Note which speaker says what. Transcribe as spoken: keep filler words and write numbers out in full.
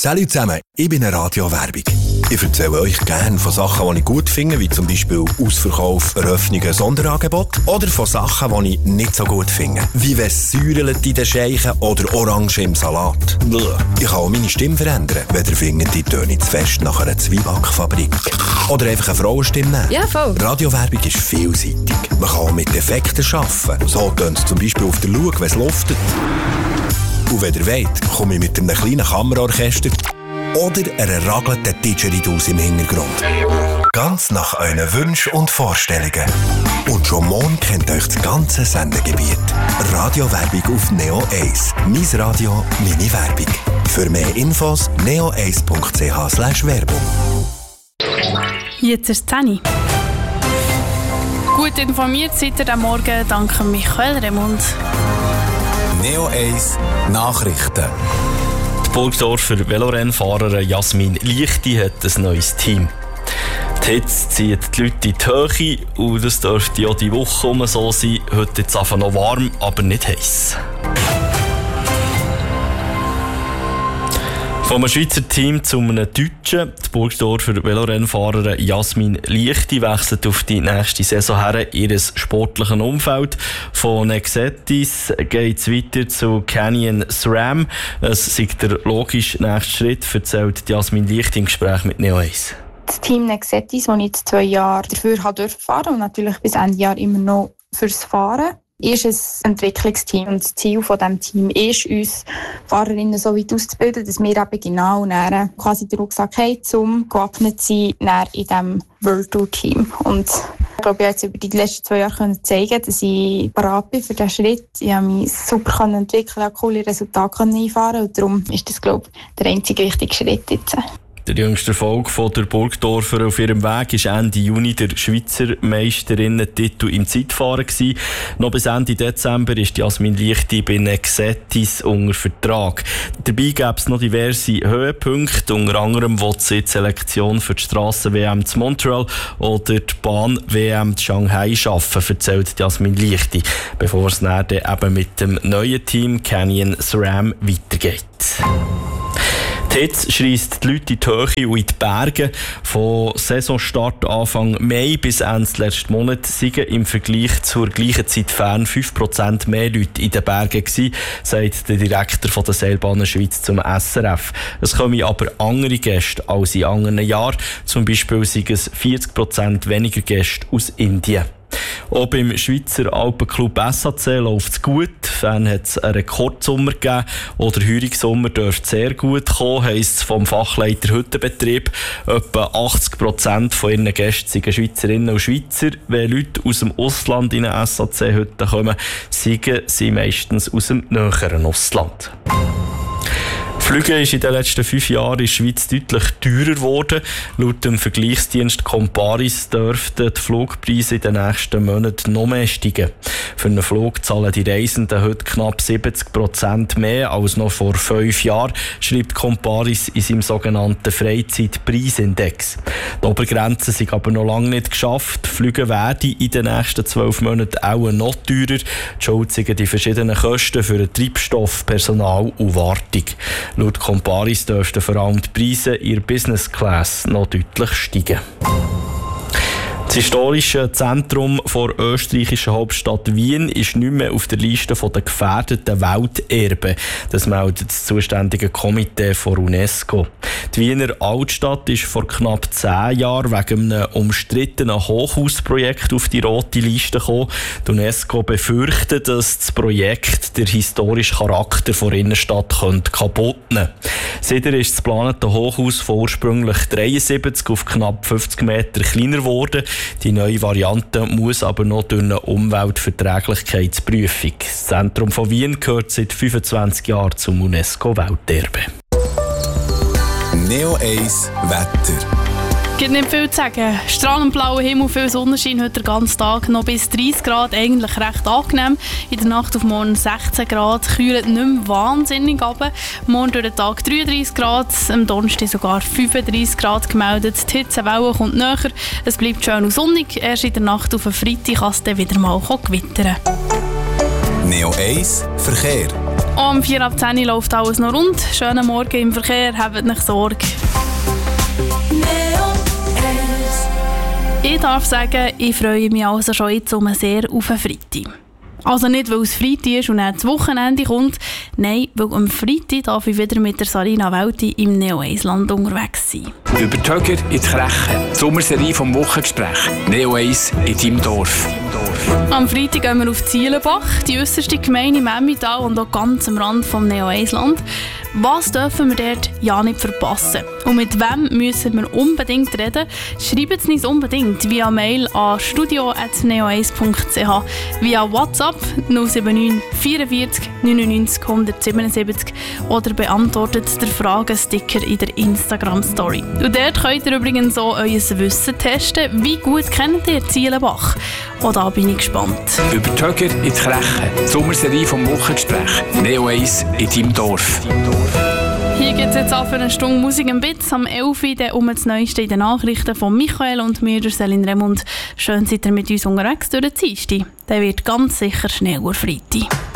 Speaker 1: Salut zusammen, ich bin eine Radiowerbung. Ich erzähle euch gerne von Sachen, die ich gut finde, wie zum Beispiel Ausverkauf, Eröffnungen, Sonderangebote, oder von Sachen, die ich nicht so gut finde, wie wenn es säuerlet in den Scheichen oder Orange im Salat. Bluh. Ich kann auch meine Stimme verändern, wenn ihr findet, die töne zu fest nach einer Zwiebackfabrik. Oder einfach eine Frauenstimme nehmen.
Speaker 2: Ja, voll.
Speaker 1: Radiowerbung ist vielseitig. Man kann auch mit Effekten arbeiten. So tönt es zum Beispiel auf der Schau, wenn es luftet. Und wenn ihr wollt, komme ich mit einem kleinen Kammerorchester oder einer ragelnden Didgeridoo im Hintergrund. Ganz nach euren Wünschen und Vorstellungen. Und schon morgen kennt euch das ganze Sendegebiet. Radiowerbung auf Neo eins. Mein Radio, meine Werbung. Für mehr Infos neo eins punkt c h slash werbung.
Speaker 3: Jetzt ist es zehn Uhr. Gut informiert seid ihr am Morgen dank Michael Remund.
Speaker 4: Neo eins Nachrichten.
Speaker 5: Die Burgdorfer Velorennfahrerin Jasmin Lichti hat ein neues Team. Die Hitze zieht die Leute in die Höhe und das dürfte ja die Woche um so sein. Heute ist es einfach noch warm, aber nicht heiß. Von einem Schweizer Team zu einem Deutschen. Die Burgdorfer Velorennfahrerin Jasmin Lichti wechselt auf die nächste Saison her in ihr sportlichen Umfeld. Von Nexetis geht es weiter zu Canyon SRAM. Es ist der logische nächste Schritt, erzählt Jasmin Lichti im Gespräch mit Neo eins.
Speaker 6: Das Team Nexetis, das ich jetzt zwei Jahre dafür fahren durfte und natürlich bis Ende Jahr immer noch fürs Fahren, ist ein Entwicklungsteam. Und das Ziel von diesem Team ist, uns Fahrerinnen so weit auszubilden, dass wir eben genau näher quasi den Rucksack haben, um gewappnet zu sein in diesem World Tour Team. Und ich glaube, ich habe jetzt über die letzten zwei Jahre zeigen, dass ich bereit bin für diesen Schritt. Ich habe mich super entwickeln, auch coole Resultate einfahren und darum ist das, glaube ich, der einzige richtige Schritt jetzt.
Speaker 5: Der jüngste Erfolg von der Burgdorfer auf ihrem Weg war Ende Juni der Schweizer Meisterinnen-Titel im Zeitfahren gewesen. Noch bis Ende Dezember ist Jasmin Lichti bei Nexetis unter Vertrag. Dabei gäbe es noch diverse Höhepunkte, unter anderem will sie die Selektion für die Strassen-W M zu Montreal oder die Bahn-W M zu Shanghai schaffen, erzählt Jasmin Lichti, bevor es dann eben mit dem neuen Team Canyon SRAM weitergeht. Die Hitze schreisst die Leute in die Höhe und in die Berge. Von Saisonstart Anfang Mai bis Ende letzten Monat sind im Vergleich zur gleichen Zeit fern fünf Prozent mehr Leute in den Bergen gewesen, sagt der Direktor von der Seilbahnen Schweiz zum S R F. Es kommen aber andere Gäste als in anderen Jahren. Zum Beispiel sind es vierzig Prozent weniger Gäste aus Indien. Auch beim Schweizer Alpenclub S A C läuft es gut. Fan hat es einen Rekordsommer gegeben. Auch der Heurigsommer dürfte sehr gut kommen, heisst es vom Fachleiter Hüttenbetrieb. Etwa achtzig Prozent von ihren Gästen sind Schweizerinnen und Schweizer. Wenn Leute aus dem Ausland in eine S A C-Hütte kommen, sind sie meistens aus dem näheren Ausland. Fliegen ist in den letzten fünf Jahren in der Schweiz deutlich teurer geworden. Laut dem Vergleichsdienst Comparis dürften die Flugpreise in den nächsten Monaten noch mehr steigen. Für einen Flug zahlen die Reisenden heute knapp siebzig Prozent mehr als noch vor fünf Jahren, schreibt Comparis in seinem sogenannten Freizeitpreisindex. Die Obergrenzen sind aber noch lange nicht geschafft. Flüge werden in den nächsten zwölf Monaten auch noch teurer. Die Schuld sind die verschiedenen Kosten für den Treibstoff, Personal und Wartung. Laut Comparis dürften vor allem die Preise in der Business Class noch deutlich steigen. Das historische Zentrum der österreichischen Hauptstadt Wien ist nicht mehr auf der Liste der gefährdeten Welterben. Das meldet das zuständige Komitee von UNESCO. Die Wiener Altstadt ist vor knapp zehn Jahren wegen einem umstrittenen Hochhausprojekt auf die rote Liste gekommen. Die UNESCO befürchtet, dass das Projekt den historischen Charakter der Innenstadt kaputt machen könnte. Seitdem ist das geplante Hochhaus von ursprünglich dreiundsiebzig auf knapp fünfzig Meter kleiner geworden. Die neue Variante muss aber noch durch eine Umweltverträglichkeitsprüfung. Das Zentrum von Wien gehört seit fünfundzwanzig Jahren zum UNESCO-Welterbe.
Speaker 4: Neo eins Wetter.
Speaker 3: Es gibt nicht viel zu sagen. Strahlend blauer Himmel, viel Sonnenschein heute den ganzen Tag. Noch bis dreißig Grad, eigentlich recht angenehm. In der Nacht auf morgen sechzehn Grad, kühlt nicht mehr wahnsinnig runter. Morgen durch den Tag dreiunddreißig Grad, am Donnerstag sogar fünfunddreißig Grad gemeldet. Die Hitzewelle kommt näher, es bleibt schön und sonnig. Erst in der Nacht auf den Freitag kann es dann wieder mal gewittern.
Speaker 4: Neo eins Verkehr.
Speaker 3: Um vier ab zehn läuft alles noch rund. Schönen Morgen im Verkehr, habt nicht Sorge. Ich darf sagen, ich freue mich also schon jetzt um sehr auf einen Freitag. Also nicht, weil es Freitag ist und dann das Wochenende kommt, nein, weil am Freitag darf ich wieder mit der Sarina Welti im Neo eins Land unterwegs sein.
Speaker 2: Über die Höger in die Kreche, die Sommerserie vom Wochengespräch, Neo eins in deinem Dorf.
Speaker 3: Am Freitag gehen wir auf Zielenbach, die äusserste Gemeinde im Emmental und auch ganz am Rand vom Neo eins Land. Was dürfen wir dort ja nicht verpassen? Und mit wem müssen wir unbedingt reden? Schreibt es uns unbedingt via Mail an studio at neo eins punkt c h, via WhatsApp null sieben neun vierundvierzig neunundneunzig hundertsiebenundsiebzig oder beantwortet den Fragensticker in der Instagram-Story. Und dort könnt ihr übrigens auch euer Wissen testen. Wie gut kennt ihr Zielenbach? Und da bin ich gespannt.
Speaker 2: Über die Höger in die Kreche, die Sommerserie vom Wochengespräch, Neo eins in deinem Dorf.
Speaker 3: Hier gibt es jetzt auch für eine Stunde Musik im Bitz am elf Uhr um das Neueste in den Nachrichten von Michael und mir, der Selin Remund. Schön seid ihr mit uns unterwegs durch den Dienstag. Der wird ganz sicher schneller Freitag.